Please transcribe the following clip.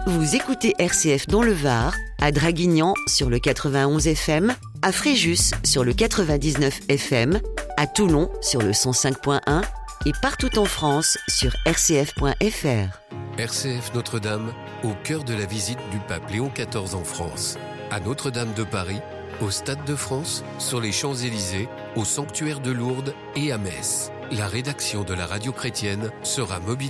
Vous écoutez RCF dans le Var, à Draguignan sur le 91 FM, à Fréjus sur le 99 FM, à Toulon sur le 105.1 et partout en France sur rcf.fr. RCF Notre-Dame, au cœur de la visite du pape Léon XIV en France. À Notre-Dame de Paris, au Stade de France, sur les Champs-Élysées, au sanctuaire de Lourdes et à Metz. La rédaction de la radio chrétienne sera mobilisée